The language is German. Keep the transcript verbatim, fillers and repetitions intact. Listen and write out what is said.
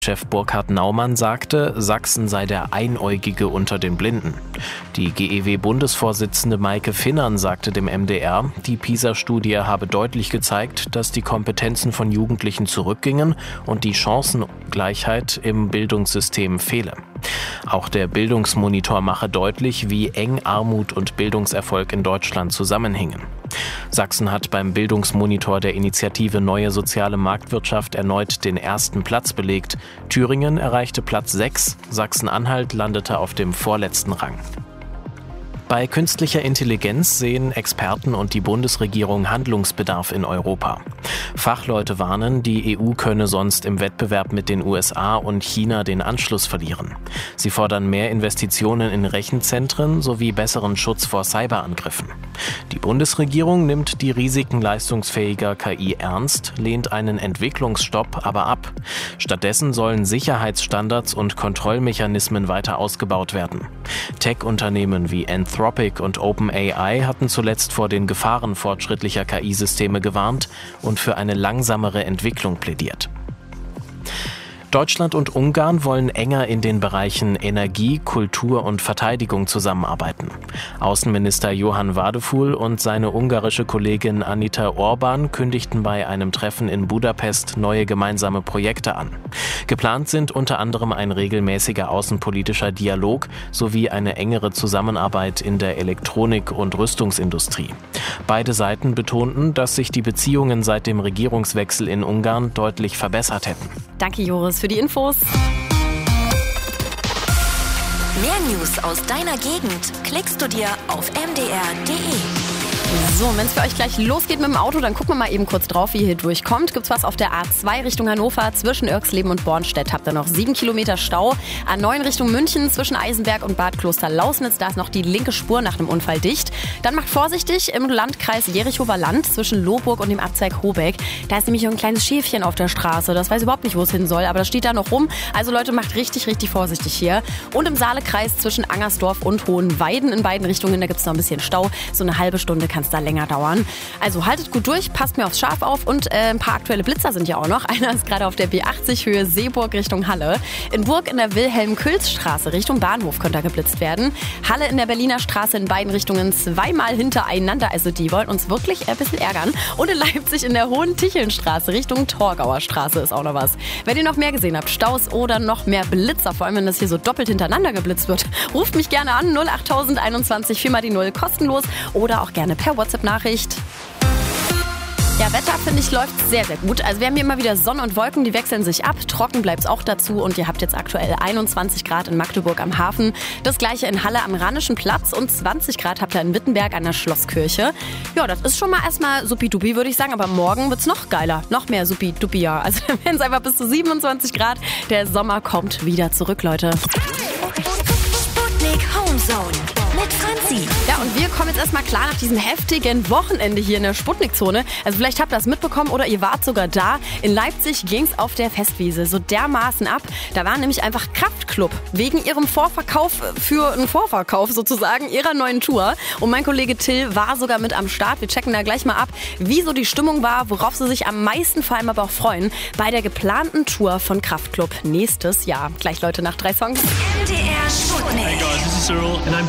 Chef Burkhard Naumann sagte, Sachsen sei der Einäugige unter den Blinden. Die G E W-Bundesvorsitzende Maike Finnern sagte dem M D R, die PISA-Studie habe deutlich gezeigt, dass die Kompetenzen von Jugendlichen zurückgingen und die Chancengleichheit im Bildungssystem fehle. Auch der Bildungsmonitor mache deutlich, wie eng Armut und Bildungserfolg in Deutschland zusammenhingen. Sachsen hat beim Bildungsmonitor der Initiative Neue Soziale Marktwirtschaft erneut den ersten Platz belegt. Thüringen erreichte Platz sechs, Sachsen-Anhalt landete auf dem vorletzten Rang. Bei künstlicher Intelligenz sehen Experten und die Bundesregierung Handlungsbedarf in Europa. Fachleute warnen, die E U könne sonst im Wettbewerb mit den U S A und China den Anschluss verlieren. Sie fordern mehr Investitionen in Rechenzentren sowie besseren Schutz vor Cyberangriffen. Die Bundesregierung nimmt die Risiken leistungsfähiger K I ernst, lehnt einen Entwicklungsstopp aber ab. Stattdessen sollen Sicherheitsstandards und Kontrollmechanismen weiter ausgebaut werden. Tech-Unternehmen wie Anthropic und OpenAI hatten zuletzt vor den Gefahren fortschrittlicher K I-Systeme gewarnt und für eine langsamere Entwicklung plädiert. Deutschland und Ungarn wollen enger in den Bereichen Energie, Kultur und Verteidigung zusammenarbeiten. Außenminister Johann Wadefuhl und seine ungarische Kollegin Anita Orban kündigten bei einem Treffen in Budapest neue gemeinsame Projekte an. Geplant sind unter anderem ein regelmäßiger außenpolitischer Dialog sowie eine engere Zusammenarbeit in der Elektronik- und Rüstungsindustrie. Beide Seiten betonten, dass sich die Beziehungen seit dem Regierungswechsel in Ungarn deutlich verbessert hätten. Danke, Joris, für die Infos. Mehr News aus deiner Gegend klickst du dir auf m d r punkt d e. So, wenn es für euch gleich losgeht mit dem Auto, dann gucken wir mal eben kurz drauf, wie ihr hier durchkommt. Gibt's was auf der A zwei Richtung Hannover, zwischen Irxleben und Bornstedt habt ihr noch sieben Kilometer Stau. A neun Richtung München, zwischen Eisenberg und Bad Kloster-Lausnitz, da ist noch die linke Spur nach einem Unfall dicht. Dann macht vorsichtig im Landkreis Jerichower Land, zwischen Lohburg und dem Abzweig Hobeck. Da ist nämlich ein kleines Schäfchen auf der Straße, das weiß überhaupt nicht, wo es hin soll, aber das steht da noch rum. Also Leute, macht richtig, richtig vorsichtig hier. Und im Saalekreis zwischen Angersdorf und Hohenweiden in beiden Richtungen, da gibt's noch ein bisschen Stau. So eine halbe Stunde kann es da länger dauern. Also haltet gut durch, passt mir aufs Schaf auf und äh, ein paar aktuelle Blitzer sind ja auch noch. Einer ist gerade auf der B achtzig Höhe Seeburg Richtung Halle. In Burg in der Wilhelm-Külz-Straße Richtung Bahnhof könnte er geblitzt werden. Halle in der Berliner Straße in beiden Richtungen zweimal hintereinander. Also die wollen uns wirklich ein bisschen ärgern. Und in Leipzig in der Hohen-Ticheln-Straße Richtung Torgauer Straße ist auch noch was. Wenn ihr noch mehr gesehen habt, Staus oder noch mehr Blitzer, vor allem wenn das hier so doppelt hintereinander geblitzt wird, ruft mich gerne an null acht null null einundzwanzig vier mal die null kostenlos oder auch gerne per WhatsApp-Nachricht. Ja, Wetter, finde ich, läuft sehr, sehr gut. Also wir haben hier immer wieder Sonne und Wolken, die wechseln sich ab. Trocken bleibt es auch dazu und ihr habt jetzt aktuell einundzwanzig Grad in Magdeburg am Hafen. Das gleiche in Halle am Rheinischen Platz und zwanzig Grad habt ihr in Wittenberg an der Schlosskirche. Ja, das ist schon mal erstmal supi-dupi, würde ich sagen. Aber morgen wird's noch geiler, noch mehr supi-dupi, ja. Also dann werden es einfach bis zu siebenundzwanzig Grad. Der Sommer kommt wieder zurück, Leute. Sputnik Homezone mit Franzi. Ja, und wir kommen jetzt erstmal klar nach diesem heftigen Wochenende hier in der Sputnik-Zone. Also vielleicht habt ihr das mitbekommen oder ihr wart sogar da. In Leipzig ging es auf der Festwiese so dermaßen ab. Da war nämlich einfach Kraftklub wegen ihrem Vorverkauf für einen Vorverkauf sozusagen ihrer neuen Tour. Und mein Kollege Till war sogar mit am Start. Wir checken da gleich mal ab, wie so die Stimmung war, worauf sie sich am meisten vor allem aber auch freuen bei der geplanten Tour von Kraftklub nächstes Jahr. Gleich, Leute, nach drei Songs. M D R Sputnik. Hey guys, this is Cyril and I'm